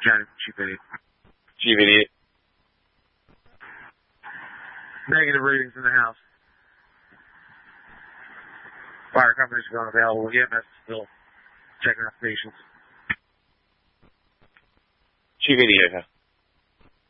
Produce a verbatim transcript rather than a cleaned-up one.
Got it, Chief Idiot. Chief Idiot. Negative readings in the house. Fire companies are unavailable. E M S is still checking out stations. Chief Idiot.